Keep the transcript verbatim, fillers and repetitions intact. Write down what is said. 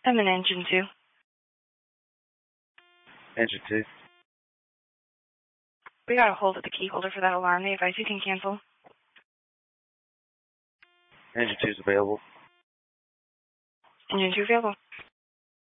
I'm in engine two. Engine two. We got a hold of the key holder for that alarm. They advise you can cancel. Engine two's available. Engine two available.